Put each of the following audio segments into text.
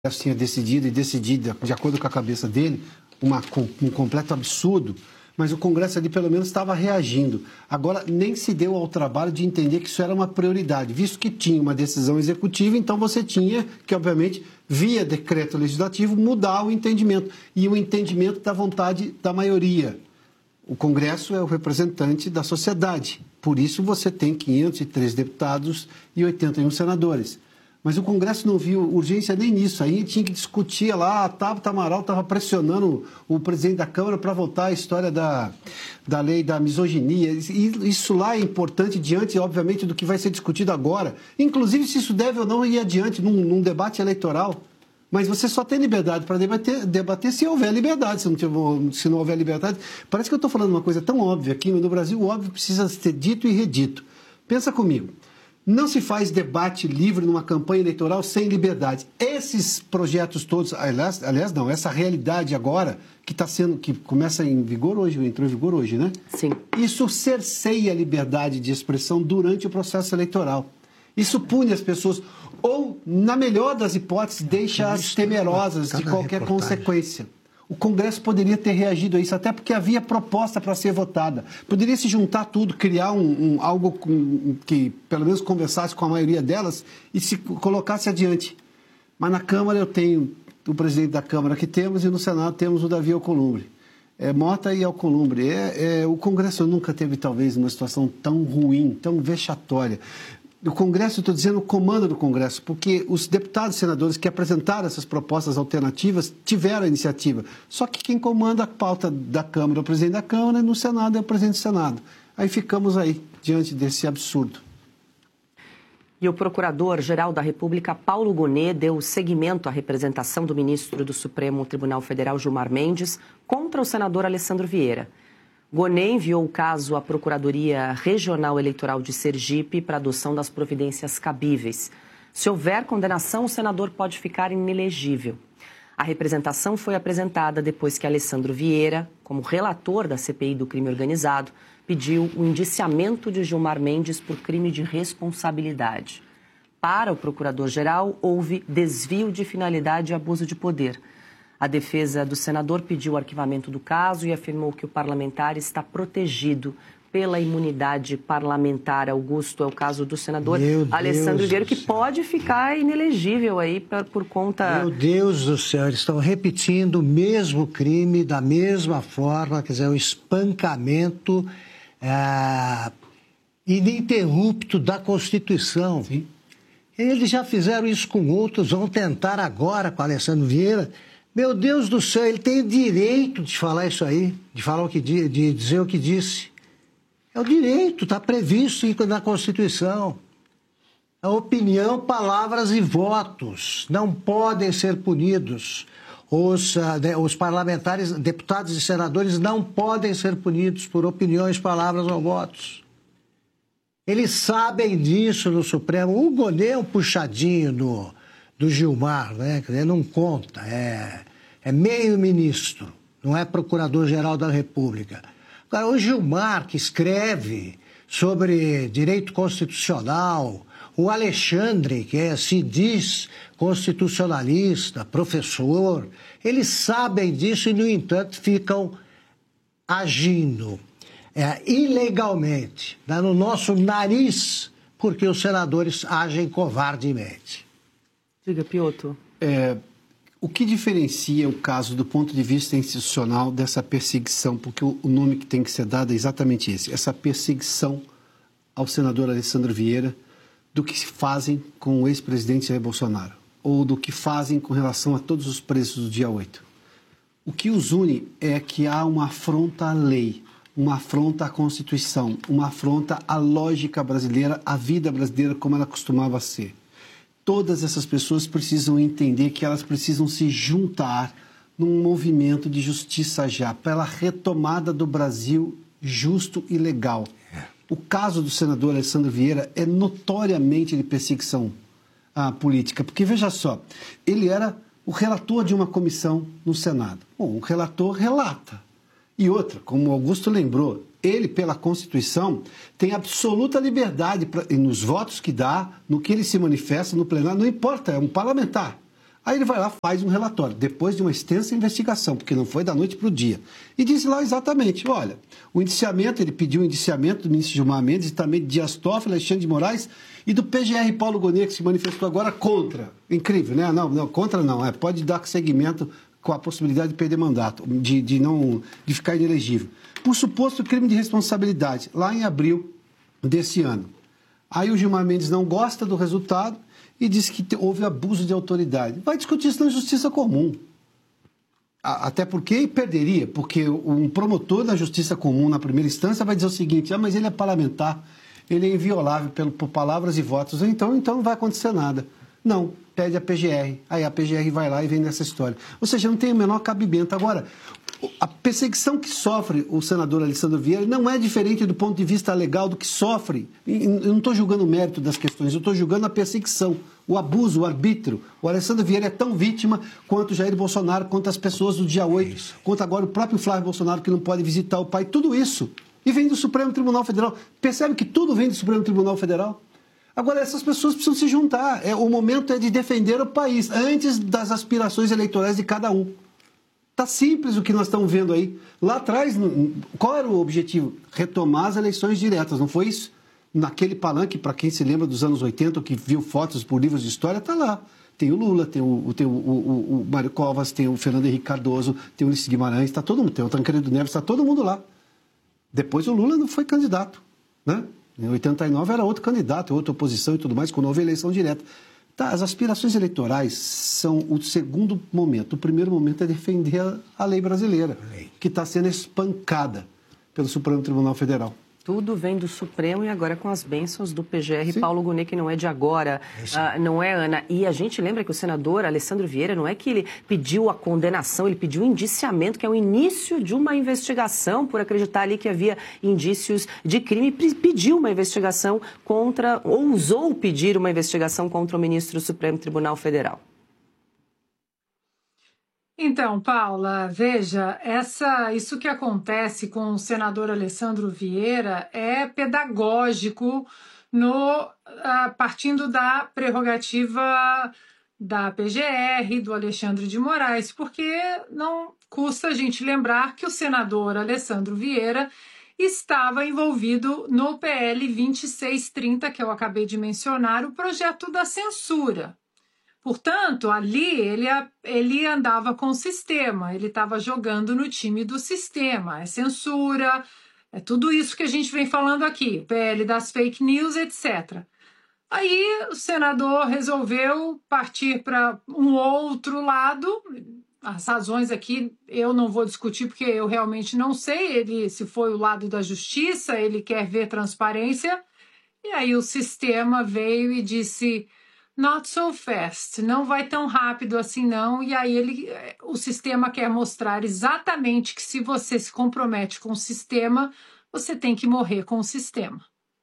tinha decidido e decidido, de acordo com a cabeça dele, um completo absurdo, mas o Congresso ali pelo menos estava reagindo. Agora, nem se deu ao trabalho de entender que isso era uma prioridade, visto que tinha uma decisão executiva, então você tinha que, obviamente, via decreto legislativo, mudar o entendimento. E o entendimento da vontade da maioria. O Congresso é o representante da sociedade, por isso você tem 503 deputados e 81 senadores. Mas o Congresso não viu urgência nem nisso. Aí tinha que discutir lá, a Tabata Amaral estava pressionando o presidente da Câmara para votar a história da lei da misoginia. E isso lá é importante diante, obviamente, do que vai ser discutido agora. Inclusive, se isso deve ou não ir adiante num debate eleitoral. Mas você só tem liberdade para debater se houver liberdade. Se não houver liberdade... Parece que eu estou falando uma coisa tão óbvia aqui, mas no Brasil o óbvio precisa ser dito e redito. Pensa comigo. Não se faz debate livre numa campanha eleitoral sem liberdade. Esses projetos todos, aliás não, essa realidade agora que começa em vigor hoje, entrou em vigor hoje, né? Sim. Isso cerceia a liberdade de expressão durante o processo eleitoral. Isso pune as pessoas ou, na melhor das hipóteses, deixa-as temerosas de qualquer consequência. O Congresso poderia ter reagido a isso, até porque havia proposta para ser votada. Poderia se juntar tudo, criar algo que pelo menos conversasse com a maioria delas e se colocasse adiante. Mas na Câmara eu tenho o presidente da Câmara que temos e no Senado temos o Davi Alcolumbre. Mota e Alcolumbre. O Congresso nunca teve, talvez, uma situação tão ruim, tão vexatória. O Congresso, estou dizendo o comando do Congresso, porque os deputados e senadores que apresentaram essas propostas alternativas tiveram a iniciativa. Só que quem comanda a pauta da Câmara é o presidente da Câmara e no Senado é o presidente do Senado. Aí ficamos aí, diante desse absurdo. E o Procurador-Geral da República, Paulo Gonet, deu seguimento à representação do ministro do Supremo Tribunal Federal, Gilmar Mendes, contra o senador Alessandro Vieira. Gonet enviou o caso à Procuradoria Regional Eleitoral de Sergipe para adoção das providências cabíveis. Se houver condenação, o senador pode ficar inelegível. A representação foi apresentada depois que Alessandro Vieira, como relator da CPI do crime organizado, pediu o indiciamento de Gilmar Mendes por crime de responsabilidade. Para o Procurador-Geral, houve desvio de finalidade e abuso de poder. A defesa do senador pediu o arquivamento do caso e afirmou que o parlamentar está protegido pela imunidade parlamentar. Augusto, é o caso do senador Alessandro Vieira, que pode ficar inelegível aí por conta... Meu Deus do céu, eles estão repetindo o mesmo crime da mesma forma, quer dizer, o espancamento ininterrupto da Constituição. Sim. Eles já fizeram isso com outros, vão tentar agora com Alessandro Vieira. Meu Deus do céu, ele tem o direito de falar isso aí, de dizer o que disse. É o direito, está previsto na Constituição. A opinião, palavras e votos não podem ser punidos. Os parlamentares, deputados e senadores não podem ser punidos por opiniões, palavras ou votos. Eles sabem disso no Supremo. O Gonet é um puxadinho do Gilmar, né? Quer dizer, não conta, é meio ministro, não é procurador-geral da República. Agora, o Gilmar, que escreve sobre direito constitucional, o Alexandre, que se diz constitucionalista, professor, eles sabem disso e, no entanto, ficam agindo ilegalmente, no nosso nariz, porque os senadores agem covardemente. Diga, Piotr. O que diferencia o caso do ponto de vista institucional dessa perseguição, porque o nome que tem que ser dado é exatamente esse, essa perseguição ao senador Alessandro Vieira, do que se fazem com o ex-presidente Jair Bolsonaro, ou do que fazem com relação a todos os presos do dia 8. O que os une é que há uma afronta à lei, uma afronta à Constituição, uma afronta à lógica brasileira, à vida brasileira como ela costumava ser. Todas essas pessoas precisam entender que elas precisam se juntar num movimento de justiça já, pela retomada do Brasil justo e legal. O caso do senador Alessandro Vieira é notoriamente de perseguição política, porque, veja só, ele era o relator de uma comissão no Senado. Bom, o relator relata. E outra, como o Augusto lembrou, ele, pela Constituição, tem absoluta liberdade nos votos que dá, no que ele se manifesta no plenário, não importa, é um parlamentar. Aí ele vai lá, faz um relatório, depois de uma extensa investigação, porque não foi da noite para o dia. E diz lá exatamente, olha, o indiciamento, ele pediu o indiciamento do ministro Gilmar Mendes e também de Dias Toffoli, Alexandre de Moraes e do PGR Paulo Gonet, que se manifestou agora contra. Incrível, né? Não, contra não, pode dar seguimento com a possibilidade de perder mandato, de ficar inelegível. Por suposto crime de responsabilidade, lá em abril desse ano. Aí o Gilmar Mendes não gosta do resultado e diz que houve abuso de autoridade. Vai discutir isso na justiça comum. Até porque perderia, porque um promotor da justiça comum na primeira instância vai dizer o seguinte, mas ele é parlamentar, ele é inviolável por palavras e votos, então não vai acontecer nada. Não, pede a PGR, aí a PGR vai lá e vem nessa história. Ou seja, não tem o menor cabimento. Agora, a perseguição que sofre o senador Alessandro Vieira não é diferente do ponto de vista legal do que sofre. Eu não estou julgando o mérito das questões, eu estou julgando a perseguição, o abuso, o arbítrio. O Alessandro Vieira é tão vítima quanto o Jair Bolsonaro, quanto as pessoas do dia 8, quanto agora o próprio Flávio Bolsonaro que não pode visitar o pai, tudo isso. E vem do Supremo Tribunal Federal. Percebe que tudo vem do Supremo Tribunal Federal? Agora, essas pessoas precisam se juntar. O momento é de defender o país, antes das aspirações eleitorais de cada um. Está simples o que nós estamos vendo aí. Lá atrás, qual era o objetivo? Retomar as eleições diretas, não foi isso? Naquele palanque, para quem se lembra dos anos 80, que viu fotos por livros de história, está lá. Tem o Lula, tem o Mário Covas, tem o Fernando Henrique Cardoso, tem o Ulisses Guimarães, está todo mundo, tem o Tancredo Neves, está todo mundo lá. Depois o Lula não foi candidato, né? Em 89 era outro candidato, outra oposição e tudo mais, quando houve eleição direta. Tá, as aspirações eleitorais são o segundo momento. O primeiro momento é defender a lei brasileira, que está sendo espancada pelo Supremo Tribunal Federal. Tudo vem do Supremo e agora com as bênçãos do PGR Paulo Gonet, que não é de agora, não é, Ana? E a gente lembra que o senador Alessandro Vieira, não é que ele pediu a condenação, ele pediu o indiciamento, que é o início de uma investigação, por acreditar ali que havia indícios de crime, pediu uma investigação contra, ou ousou pedir uma investigação contra o ministro do Supremo Tribunal Federal. Então, Paula, veja, isso que acontece com o senador Alessandro Vieira é pedagógico partindo da prerrogativa da PGR, do Alexandre de Moraes, porque não custa a gente lembrar que o senador Alessandro Vieira estava envolvido no PL 2630, que eu acabei de mencionar, o projeto da censura. Portanto, ali ele andava com o sistema, ele estava jogando no time do sistema, é censura, é tudo isso que a gente vem falando aqui, o PL das fake news, etc. Aí o senador resolveu partir para um outro lado, as razões aqui eu não vou discutir porque eu realmente não sei, se foi o lado da justiça, ele quer ver transparência, e aí o sistema veio e disse... Not so fast, não vai tão rápido assim não, e aí o sistema quer mostrar exatamente que se você se compromete com o sistema, você tem que morrer com o sistema.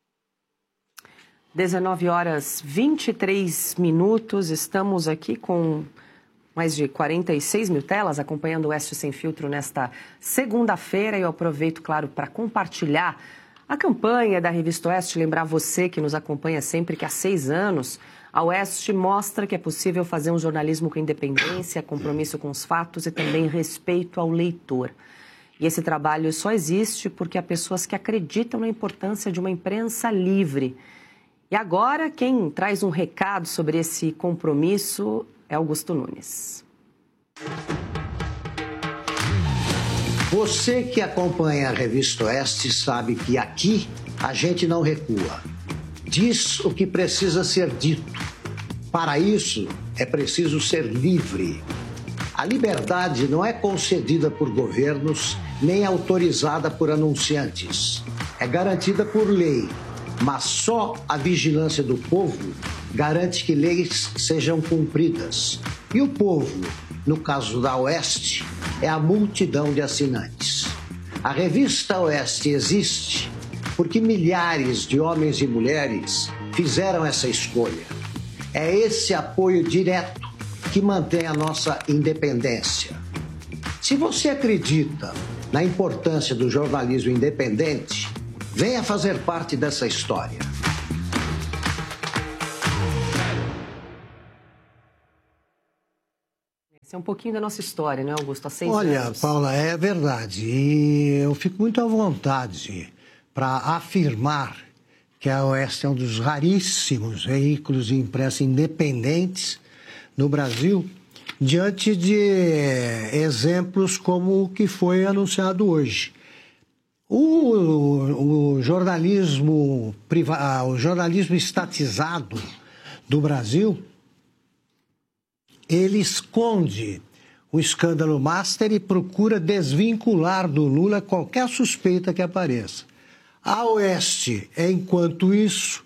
19h23, estamos aqui com mais de 46 mil telas acompanhando o Oeste Sem Filtro nesta segunda-feira e eu aproveito, claro, para compartilhar a campanha da Revista Oeste, lembrar você que nos acompanha sempre que há 6 anos... A Oeste mostra que é possível fazer um jornalismo com independência, compromisso com os fatos e também respeito ao leitor. E esse trabalho só existe porque há pessoas que acreditam na importância de uma imprensa livre. E agora, quem traz um recado sobre esse compromisso é Augusto Nunes. Você que acompanha a Revista Oeste sabe que aqui a gente não recua. Diz o que precisa ser dito. Para isso, é preciso ser livre. A liberdade não é concedida por governos, nem autorizada por anunciantes. É garantida por lei, mas só a vigilância do povo garante que leis sejam cumpridas. E o povo, no caso da Oeste, é a multidão de assinantes. A Revista Oeste existe porque milhares de homens e mulheres fizeram essa escolha. É esse apoio direto que mantém a nossa independência. Se você acredita na importância do jornalismo independente, venha fazer parte dessa história. Isso é um pouquinho da nossa história, não é, Augusto? Há 6 Olha, anos. Paula, é verdade. E eu fico muito à vontade para afirmar que a Oeste é um dos raríssimos veículos de imprensa independentes no Brasil, diante de exemplos como o que foi anunciado hoje. O jornalismo estatizado do Brasil, ele esconde o escândalo Master e procura desvincular do Lula qualquer suspeita que apareça. A Oeste, enquanto isso,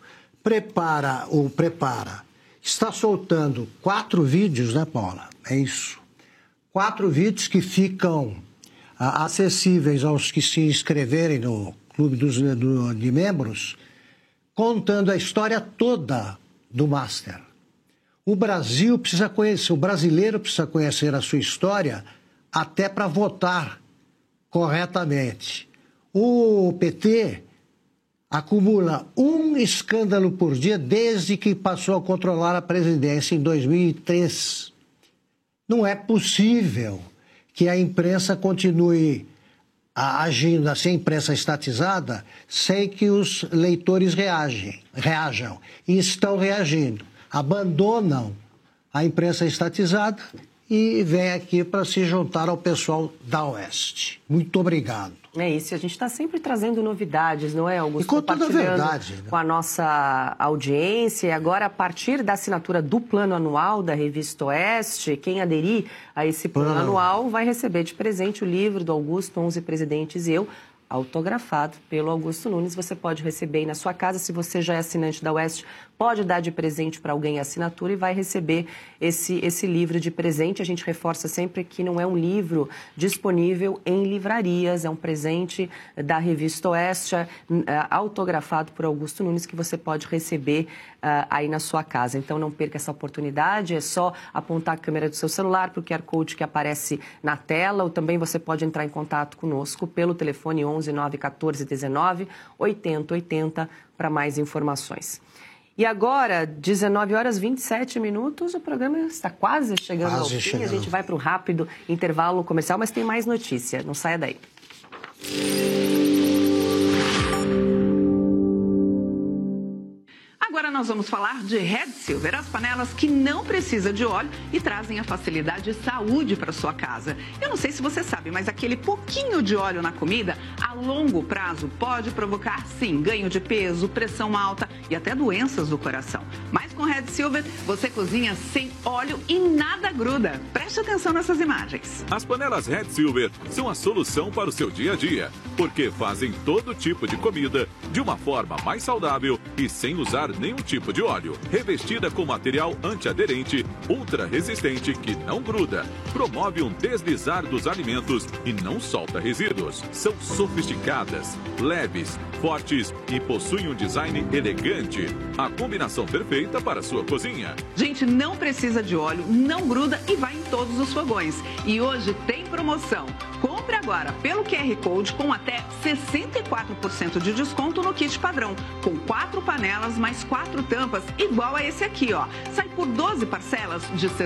está soltando 4 vídeos, né, Paula? É isso. 4 vídeos que ficam acessíveis aos que se inscreverem no Clube de Membros, contando a história toda do Master. O brasileiro precisa conhecer a sua história até para votar corretamente. O PT acumula um escândalo por dia desde que passou a controlar a presidência em 2003. Não é possível que a imprensa continue agindo assim, a imprensa estatizada, sem que os leitores reajam. E estão reagindo. Abandonam a imprensa estatizada e vêm aqui para se juntar ao pessoal da Oeste. Muito obrigado. É isso, a gente está sempre trazendo novidades, não é, Augusto? E com toda a verdade, né? Com a nossa audiência. E agora, a partir da assinatura do Plano Anual da Revista Oeste, quem aderir a esse plano anual vai receber de presente o livro do Augusto, 11 Presidentes e Eu, autografado pelo Augusto Nunes. Você pode receber aí na sua casa. Se você já é assinante da Oeste, pode dar de presente para alguém a assinatura e vai receber esse livro de presente. A gente reforça sempre que não é um livro disponível em livrarias, é um presente da Revista Oeste, autografado por Augusto Nunes, que você pode receber aí na sua casa. Então não perca essa oportunidade, é só apontar a câmera do seu celular para o QR Code que aparece na tela, ou também você pode entrar em contato conosco pelo telefone 11 914 19 80 80 para mais informações. E agora, 19 horas 27 minutos, o programa está quase chegando ao fim. A gente vai para um rápido intervalo comercial, mas tem mais notícia. Não saia daí. Agora nós vamos falar de Red Silver, as panelas que não precisam de óleo e trazem a facilidade e saúde para sua casa. Eu não sei se você sabe, mas aquele pouquinho de óleo na comida, a longo prazo, pode provocar, sim, ganho de peso, pressão alta e até doenças do coração. Mas com Red Silver, você cozinha sem óleo e nada gruda. Preste atenção nessas imagens. As panelas Red Silver são a solução para o seu dia a dia, porque fazem todo tipo de comida de uma forma mais saudável e sem usar nenhum tipo de óleo. Revestida com material antiaderente, ultra resistente que não gruda, promove um deslizar dos alimentos e não solta resíduos. São sofisticadas, leves, fortes e possuem um design elegante. A combinação perfeita para a sua cozinha. Gente, não precisa de óleo, não gruda e vai em todos os fogões. E hoje tem promoção. Compre agora pelo QR Code com até 64% de desconto no kit padrão, com 4 panelas mais 4 tampas, igual a esse aqui, ó. Sai por 12 parcelas de R$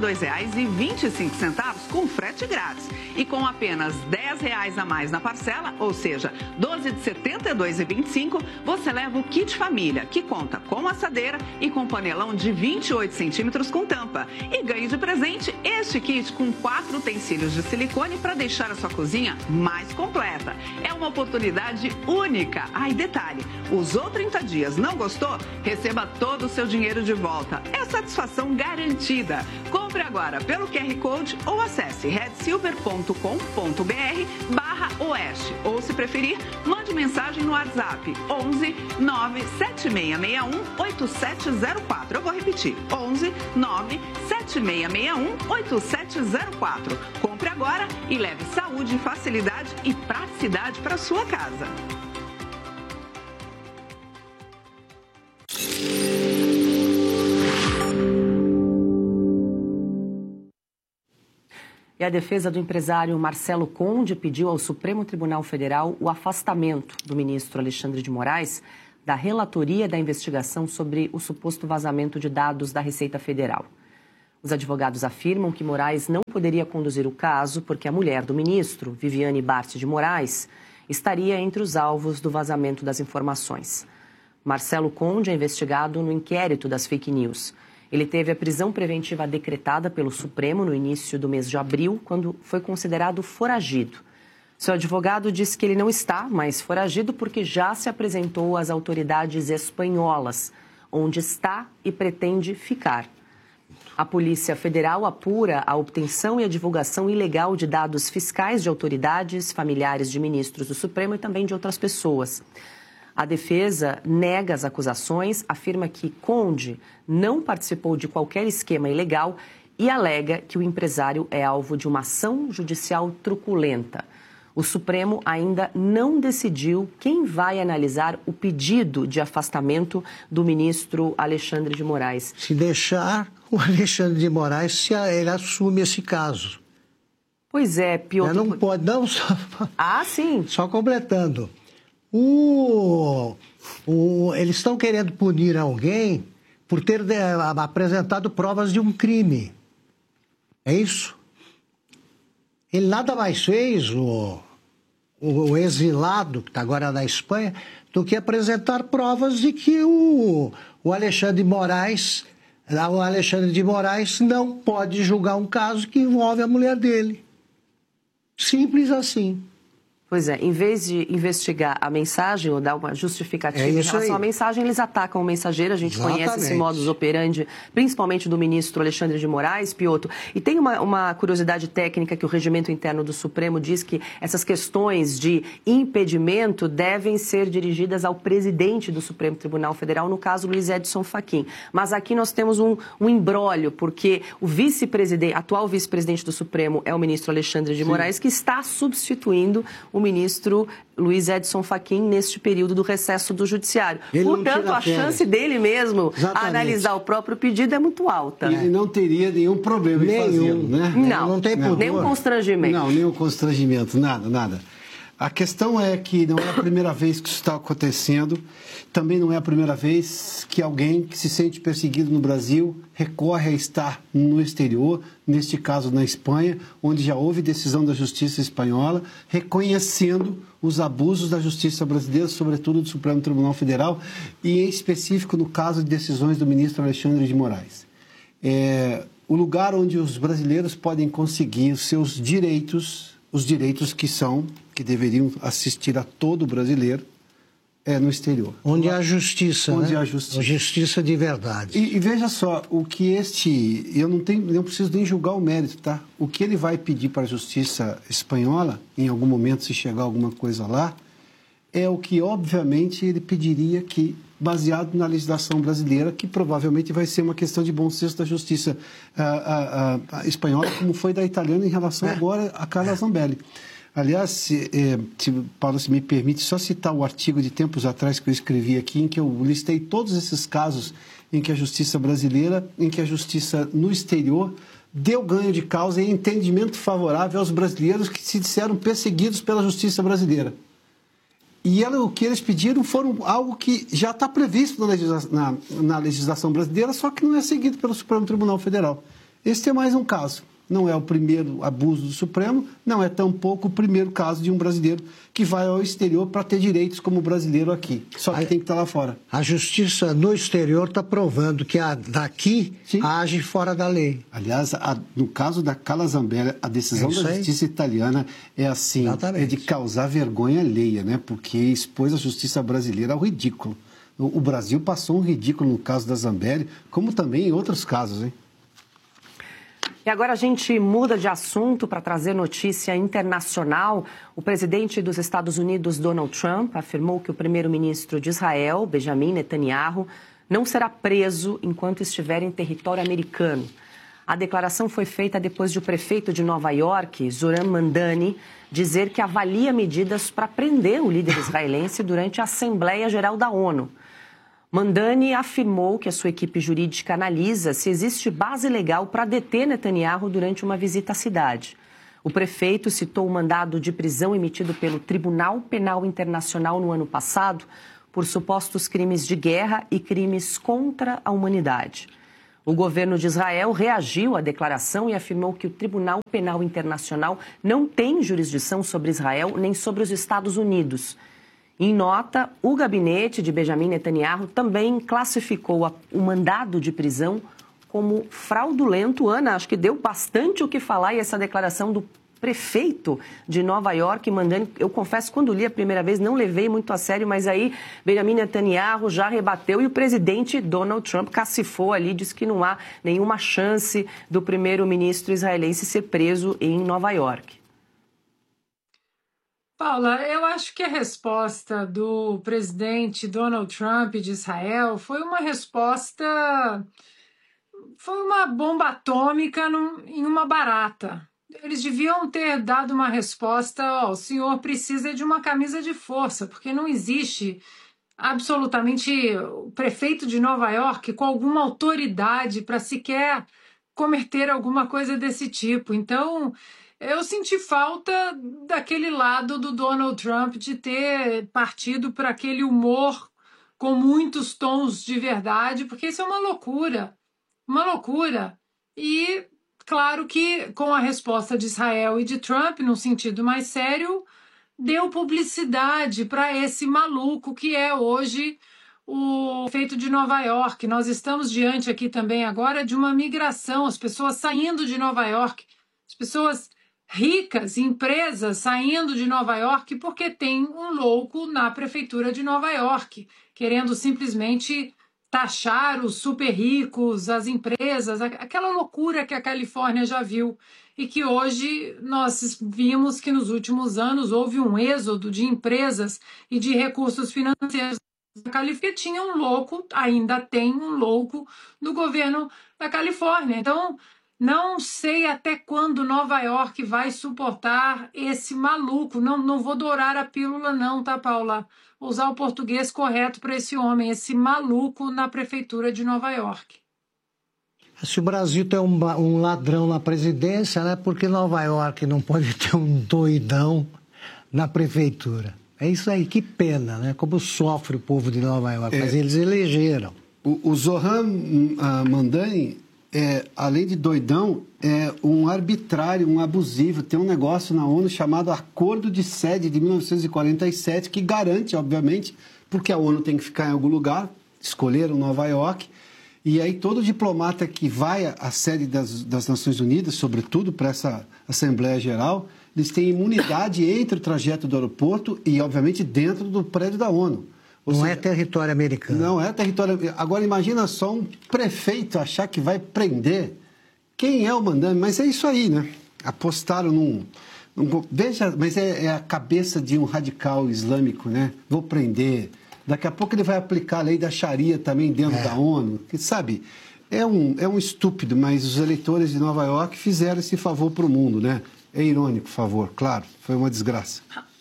62,25 com frete grátis. E com apenas R$ 10 a mais na parcela, ou seja, 12 de R$ 72,25, você leva o kit família, que conta com assadeira e com panelão de 28 centímetros com tampa. E ganhe de presente este kit com 4 utensílios de silicone para deixar a sua cozinha mais completa. É uma oportunidade única. Ah, e detalhe, usou 30 dias, não gostou? Receba todo o seu dinheiro de volta. É satisfação garantida. Compre agora pelo QR Code ou acesse redsilver.com.br/oeste. Ou, se preferir, mande mensagem no WhatsApp 11 97661 8704. Eu vou repetir, 11 97661 8704. Compre agora e leve saúde, facilidade e praticidade para sua casa. E a defesa do empresário Marcelo Conde pediu ao Supremo Tribunal Federal o afastamento do ministro Alexandre de Moraes da relatoria da investigação sobre o suposto vazamento de dados da Receita Federal. Os advogados afirmam que Moraes não poderia conduzir o caso porque a mulher do ministro, Viviane Barte de Moraes, estaria entre os alvos do vazamento das informações. Marcelo Conde é investigado no inquérito das fake news. Ele teve a prisão preventiva decretada pelo Supremo no início do mês de abril, quando foi considerado foragido. Seu advogado disse que ele não está mais foragido porque já se apresentou às autoridades espanholas, onde está e pretende ficar. A Polícia Federal apura a obtenção e a divulgação ilegal de dados fiscais de autoridades, familiares de ministros do Supremo e também de outras pessoas. A defesa nega as acusações, afirma que Conde não participou de qualquer esquema ilegal e alega que o empresário é alvo de uma ação judicial truculenta. O Supremo ainda não decidiu quem vai analisar o pedido de afastamento do ministro Alexandre de Moraes. Se deixar, o Alexandre de Moraes, ele assume esse caso. Pois é, Piotr... Não pode, não só... Ah, sim. Só completando. Eles estão querendo punir alguém por ter apresentado provas de um crime. É isso? Ele nada mais fez, o exilado, que está agora na Espanha, do que apresentar provas de que o Alexandre de Moraes não pode julgar um caso que envolve a mulher dele. Simples assim. Pois é, em vez de investigar a mensagem ou dar uma justificativa em relação à mensagem, eles atacam o mensageiro. A gente conhece esse modus operandi, principalmente do ministro Alexandre de Moraes, Piotr. E tem uma curiosidade técnica que o regimento interno do Supremo diz que essas questões de impedimento devem ser dirigidas ao presidente do Supremo Tribunal Federal, no caso Luiz Edson Fachin. Mas aqui nós temos um imbróglio, porque o atual vice-presidente do Supremo é o ministro Alexandre de Moraes, que está substituindo o ministro Luiz Edson Fachin neste período do recesso do Judiciário. Portanto, a chance dele mesmo analisar o próprio pedido é muito alta. Ele não teria nenhum problema em fazê-lo, né? Não tem nenhum constrangimento. Não, nenhum constrangimento, nada. A questão é que não é a primeira vez que isso está acontecendo, também não é a primeira vez que alguém que se sente perseguido no Brasil recorre a estar no exterior, neste caso na Espanha, onde já houve decisão da Justiça Espanhola, reconhecendo os abusos da Justiça brasileira, sobretudo do Supremo Tribunal Federal, e em específico no caso de decisões do ministro Alexandre de Moraes. O lugar onde os brasileiros podem conseguir os seus direitos, os direitos que deveriam assistir a todo brasileiro, é no exterior. Onde há justiça, onde há justiça. Justiça de verdade. E veja só, o que eu não preciso nem julgar o mérito, tá? O que ele vai pedir para a Justiça Espanhola, em algum momento, se chegar alguma coisa lá, é o que, obviamente, ele pediria que, baseado na legislação brasileira, que provavelmente vai ser uma questão de bom senso da Justiça Espanhola, como foi da italiana em relação agora a Carla Zambelli. Aliás, Paulo, se me permite só citar o artigo de tempos atrás que eu escrevi aqui, em que eu listei todos esses casos em que a justiça brasileira, em que a justiça no exterior deu ganho de causa e entendimento favorável aos brasileiros que se disseram perseguidos pela justiça brasileira. E o que eles pediram foram algo que já está previsto na legislação brasileira, só que não é seguido pelo Supremo Tribunal Federal. Este é mais um caso. Não é o primeiro abuso do Supremo, não é tampouco o primeiro caso de um brasileiro que vai ao exterior para ter direitos como brasileiro aqui. Só que tem que estar lá fora. A justiça no exterior está provando que daqui age fora da lei. Aliás, no caso da Carla Zambelli, a decisão da justiça italiana é assim, é de causar vergonha alheia, né? Porque expôs a justiça brasileira ao ridículo. O Brasil passou um ridículo no caso da Zambelli, como também em outros casos, hein? E agora a gente muda de assunto para trazer notícia internacional. O presidente dos Estados Unidos, Donald Trump, afirmou que o primeiro-ministro de Israel, Benjamin Netanyahu, não será preso enquanto estiver em território americano. A declaração foi feita depois de o prefeito de Nova York, Zoran Mamdani, dizer que avalia medidas para prender o líder israelense durante a Assembleia Geral da ONU. Mamdani afirmou que a sua equipe jurídica analisa se existe base legal para deter Netanyahu durante uma visita à cidade. O prefeito citou o mandado de prisão emitido pelo Tribunal Penal Internacional no ano passado por supostos crimes de guerra e crimes contra a humanidade. O governo de Israel reagiu à declaração e afirmou que o Tribunal Penal Internacional não tem jurisdição sobre Israel nem sobre os Estados Unidos. Em nota, o gabinete de Benjamin Netanyahu também classificou o mandado de prisão como fraudulento. Ana, acho que deu bastante o que falar, e essa declaração do prefeito de Nova York, Mandani, eu confesso, quando li a primeira vez, não levei muito a sério, mas aí Benjamin Netanyahu já rebateu e o presidente Donald Trump cacifou ali, disse que não há nenhuma chance do primeiro-ministro israelense ser preso em Nova York. Paula, eu acho que a resposta do presidente Donald Trump de Israel foi uma resposta, foi uma bomba atômica em uma barata. Eles deviam ter dado uma resposta: o senhor precisa de uma camisa de força, porque não existe absolutamente o prefeito de Nova York com alguma autoridade para sequer cometer alguma coisa desse tipo. Então, eu senti falta daquele lado do Donald Trump de ter partido para aquele humor com muitos tons de verdade, porque isso é uma loucura. Uma loucura. E claro que com a resposta de Israel e de Trump, num sentido mais sério, deu publicidade para esse maluco que é hoje o prefeito de Nova York. Nós estamos diante aqui também agora de uma migração, as pessoas saindo de Nova York, as pessoas ricas, empresas saindo de Nova York porque tem um louco na prefeitura de Nova York, querendo simplesmente taxar os super ricos, as empresas, aquela loucura que a Califórnia já viu e que hoje nós vimos que nos últimos anos houve um êxodo de empresas e de recursos financeiros da Califórnia. Tinha um louco, ainda tem um louco no governo da Califórnia. Então, não sei até quando Nova York vai suportar esse maluco. Não vou dourar a pílula não, tá, Paula? Vou usar o português correto para esse homem, esse maluco na prefeitura de Nova York. Se o Brasil tem um ladrão na presidência, né, porque Nova York não pode ter um doidão na prefeitura? É isso aí, que pena, né? Como sofre o povo de Nova York, mas eles elegeram. O Zohran Mamdani, além de doidão, é um arbitrário, um abusivo. Tem um negócio na ONU chamado Acordo de Sede de 1947, que garante, obviamente, porque a ONU tem que ficar em algum lugar, escolheram Nova York, e aí todo diplomata que vai à sede das Nações Unidas, sobretudo para essa Assembleia Geral, eles têm imunidade entre o trajeto do aeroporto e, obviamente, dentro do prédio da ONU. Não é território americano. Não é território. Agora, imagina só um prefeito achar que vai prender quem é o mandante. Mas é isso aí, né? Apostaram num veja, mas é a cabeça de um radical islâmico, né? Vou prender. Daqui a pouco ele vai aplicar a lei da Sharia também dentro da ONU. Que, sabe, é um estúpido, mas os eleitores de Nova York fizeram esse favor para o mundo, né? É irônico, favor, claro. Foi uma desgraça.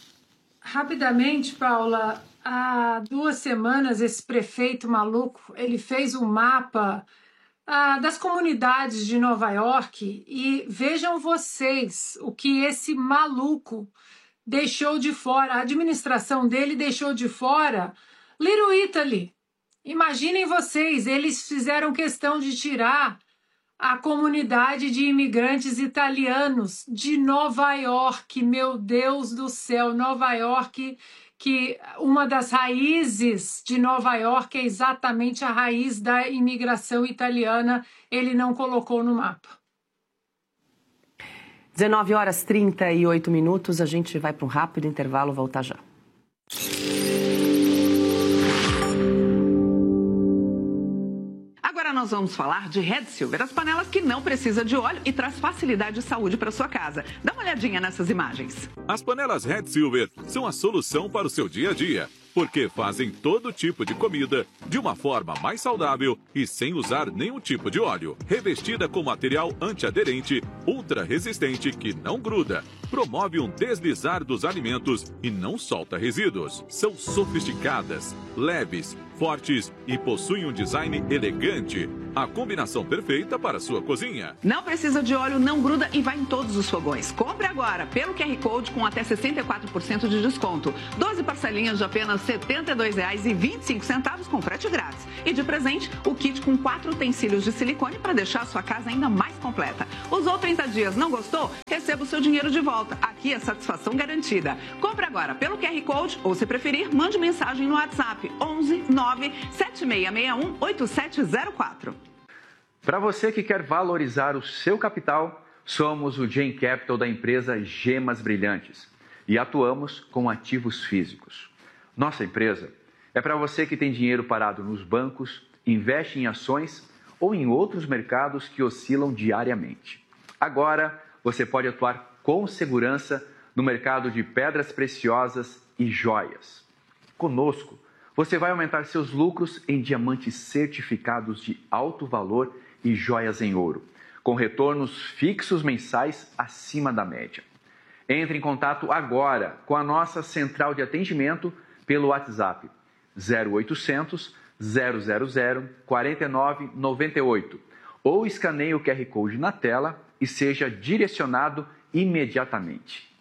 Rapidamente, Paula, há 2 semanas esse prefeito maluco, ele fez um mapa das comunidades de Nova York e vejam vocês o que esse maluco deixou de fora, a administração dele deixou de fora Little Italy. Imaginem vocês, eles fizeram questão de tirar a comunidade de imigrantes italianos de Nova York. Meu Deus do céu, Nova York, que uma das raízes de Nova York é exatamente a raiz da imigração italiana, ele não colocou no mapa. 19h38, a gente vai para um rápido intervalo, voltar já. Agora nós vamos falar de Red Silver, as panelas que não precisam de óleo e traz facilidade de saúde para sua casa. Dá uma olhadinha nessas imagens. As panelas Red Silver são a solução para o seu dia a dia, porque fazem todo tipo de comida de uma forma mais saudável e sem usar nenhum tipo de óleo. Revestida com material antiaderente, ultra resistente que não gruda, promove um deslizar dos alimentos e não solta resíduos. São sofisticadas, leves, fortes e possuem um design elegante. a combinação perfeita para a sua cozinha. Não precisa de óleo, não gruda e vai em todos os fogões. Compre agora pelo QR Code com até 64% de desconto. 12 parcelinhas de apenas R$ 72,25 com frete grátis. E de presente, o kit com 4 utensílios de silicone para deixar a sua casa ainda mais completa. Usou 30 dias, não gostou? Receba o seu dinheiro de volta. Aqui é satisfação garantida. Compre agora pelo QR Code ou, se preferir, mande mensagem no WhatsApp 11 9 7661 8704. Para você que quer valorizar o seu capital, somos o Gen Capital da empresa Gemas Brilhantes e atuamos com ativos físicos. Nossa empresa é para você que tem dinheiro parado nos bancos, investe em ações ou em outros mercados que oscilam diariamente. Agora, você pode atuar com segurança no mercado de pedras preciosas e joias. Conosco, você vai aumentar seus lucros em diamantes certificados de alto valor e joias em ouro, com retornos fixos mensais acima da média. Entre em contato agora com a nossa central de atendimento pelo WhatsApp 0800 000 4998 ou escaneie o QR Code na tela e seja direcionado imediatamente.